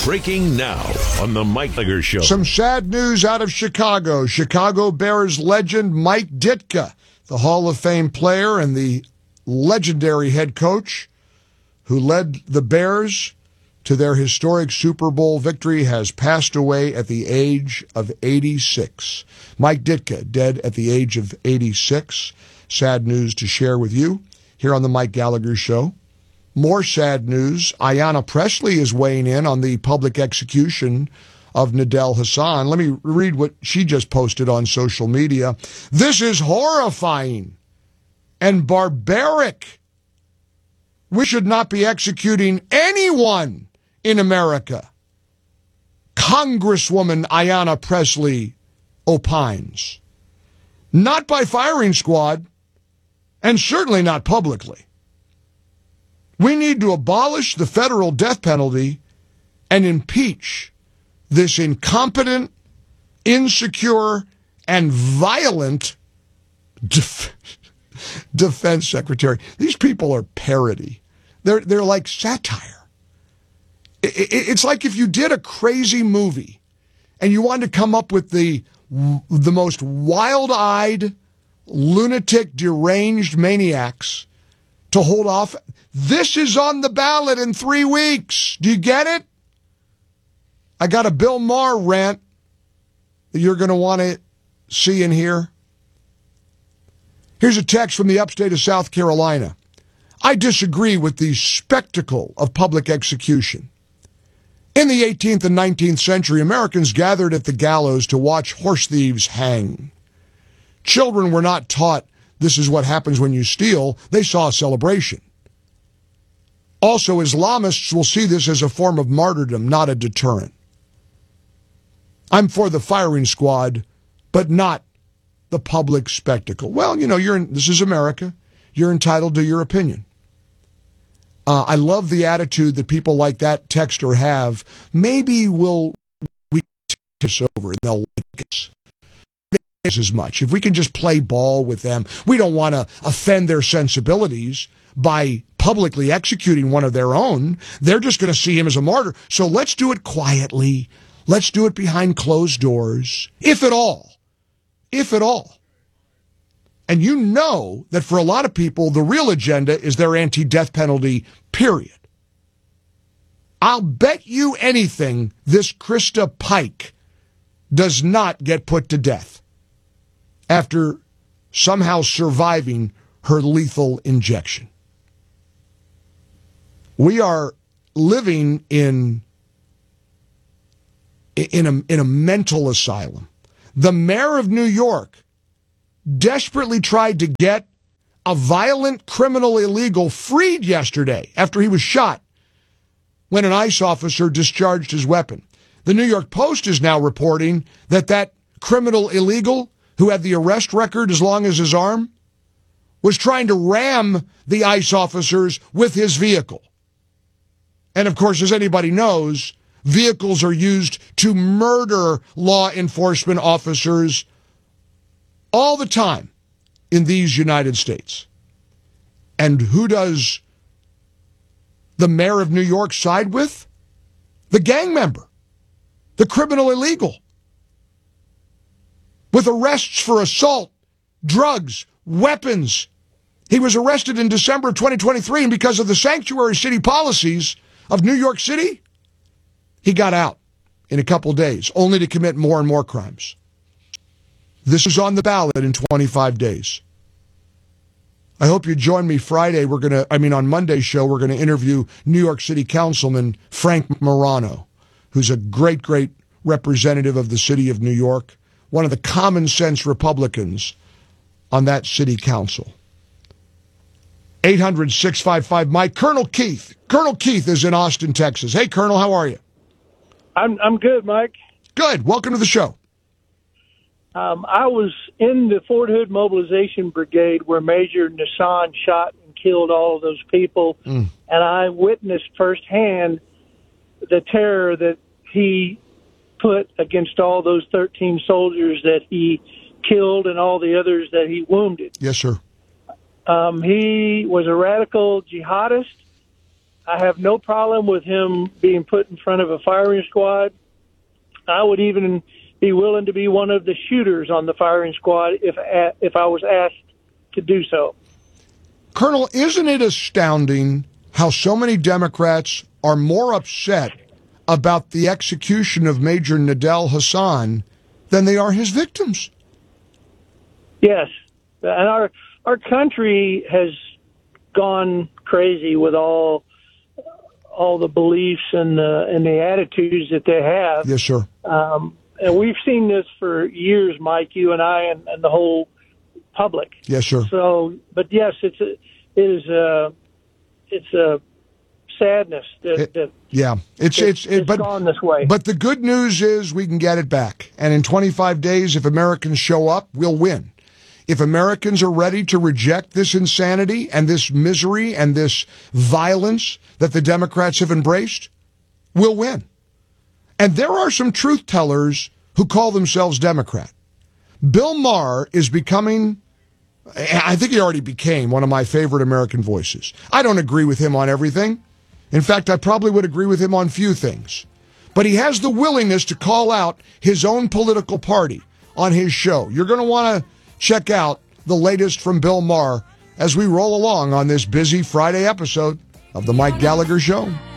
Breaking now on the Mike Gallagher Show. Some sad news out of Chicago. Chicago Bears legend Mike Ditka, the Hall of Fame player and the legendary head coach who led the Bears to their historic Super Bowl victory, has passed away at the age of 86. Mike Ditka, dead at the age of 86. Sad news to share with you here on the Mike Gallagher Show. More sad news, Ayanna Pressley is weighing in on the public execution of Nidal Hasan. Let me read what she just posted on social media. This is horrifying and barbaric. We should not be executing anyone in America. Congresswoman Ayanna Pressley opines. Not by firing squad, and certainly not publicly. We need to abolish the federal death penalty and impeach this incompetent, insecure, and violent defense secretary. These people are parody. They're like satire. It's like if you did a crazy movie and you wanted to come up with the most wild-eyed, lunatic, deranged maniacs to hold off. This is on the ballot in 3 weeks. Do you get it? I got a Bill Maher rant that you're going to want to see and hear. Here's a text from the upstate of South Carolina. I disagree with the spectacle of public execution. In the 18th and 19th century, Americans gathered at the gallows to watch horse thieves hang. Children were not taught this is what happens when you steal. They saw a celebration. Also, Islamists will see this as a form of martyrdom, not a deterrent. I'm for the firing squad, but not the public spectacle. Well, you know, this is America. You're entitled to your opinion. I love the attitude that people like that texter have. Maybe we take this over and they'll like us as much. If we can just play ball with them, we don't want to offend their sensibilities by publicly executing one of their own. They're just going to see him as a martyr. So let's do it quietly. Let's do it behind closed doors, if at all. If at all. And you know that for a lot of people, the real agenda is their anti-death penalty, period. I'll bet you anything this Krista Pike does not get put to death after somehow surviving her lethal injection. We are living in a mental asylum. The mayor of New York desperately tried to get a violent criminal illegal freed yesterday after he was shot when an ICE officer discharged his weapon. The New York Post is now reporting that criminal illegal who had the arrest record as long as his arm was trying to ram the ICE officers with his vehicle. And of course, as anybody knows, vehicles are used to murder law enforcement officers all the time in these United States. And who does the mayor of New York side with? The gang member, the criminal illegal, with arrests for assault, drugs, weapons. He was arrested in December of 2023, and because of the sanctuary city policies of New York City, he got out in a couple days, only to commit more and more crimes. This is on the ballot in 25 days. I hope you join me Friday. On Monday's show, we're going to interview New York City Councilman Frank Morano, who's a great, great representative of the city of New York, one of the common sense Republicans on that city council. 800-655-MIKE. Colonel Keith. Colonel Keith is in Austin, Texas. Hey, Colonel, how are you? I'm good, Mike. Good. Welcome to the show. I was in the Fort Hood Mobilization Brigade where Major Nassan shot and killed all of those people, and I witnessed firsthand the terror that he put against all those 13 soldiers that he killed and all the others that he wounded. Yes, sir. He was a radical jihadist. I have no problem with him being put in front of a firing squad. I would even be willing to be one of the shooters on the firing squad if I was asked to do so. Colonel, isn't it astounding how so many Democrats are more upset about the execution of Major Nidal Hasan than they are his victims? Yes, and our country has gone crazy with all the beliefs and the attitudes that they have. Yes, sir. And we've seen this for years, Mike, you and I, and the whole public. Yes, sir. So, but yes, it's a sadness that it's gone this way. But the good news is we can get it back. And in 25 days, if Americans show up, we'll win. If Americans are ready to reject this insanity and this misery and this violence that the Democrats have embraced, we'll win. And there are some truth tellers who call themselves Democrat. Bill Maher is becoming, I think he already became, one of my favorite American voices. I don't agree with him on everything. In fact, I probably would agree with him on few things. But he has the willingness to call out his own political party on his show. You're going to want to check out the latest from Bill Maher as we roll along on this busy Friday episode of The Mike Gallagher Show.